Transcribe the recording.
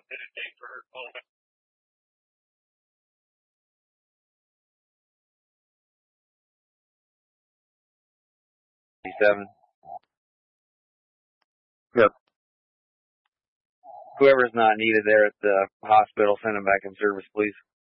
7. Yep. Whoever's not needed there at the hospital, send them back in service, please.